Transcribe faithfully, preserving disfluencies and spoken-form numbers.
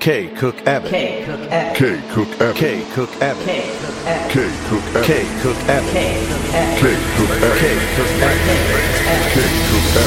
K Cook Abbott. K Cook Abbott. K Cook Abbott. K Cook Abbott. K Cook Abbott. K Cook Abbott. K Cook Abbott. K Cook Abbott. K Cook Abbott. K Cook Abbott. K Cook Abbott.